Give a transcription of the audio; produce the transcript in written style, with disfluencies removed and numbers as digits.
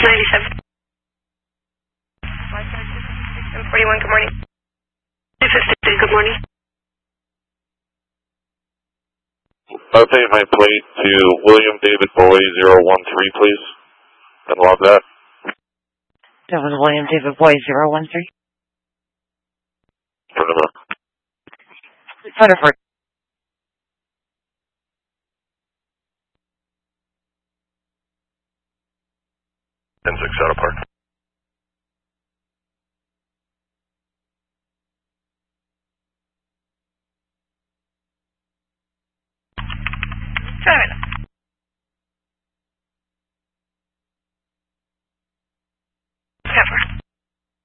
97. 41, good morning. 253, good morning. Update my plate to William David Boy 013, please. And log that. That was William David Boy 013. Rutherford. 10-6 out of park. Drive it.